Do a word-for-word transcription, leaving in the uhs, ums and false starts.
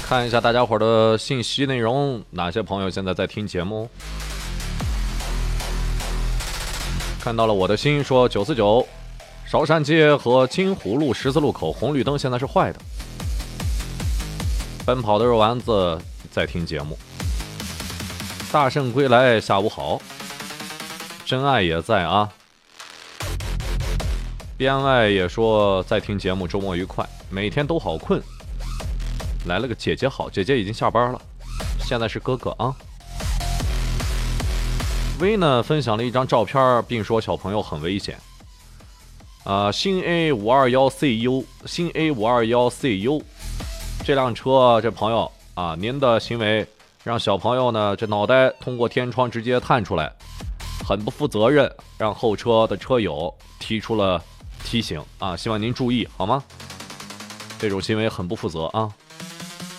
看一下大家伙的信息内容，哪些朋友现在在听节目？看到了我的心说九四九，韶山街和金湖路十字路口红绿灯现在是坏的。奔跑的肉丸子在听节目。大圣归来，下午好。真爱也在啊。边爱也说在听节目，周末愉快，每天都好困。来了个姐姐好，姐姐已经下班了，现在是哥哥啊。V 呢分享了一张照片，并说小朋友很危险。啊、呃，新 A 五二一 C U， 新 A 五二一 C U， 这辆车，这朋友啊，您的行为让小朋友呢这脑袋通过天窗直接探出来，很不负责任，让后车的车友提出了提醒啊，希望您注意好吗？这种行为很不负责啊。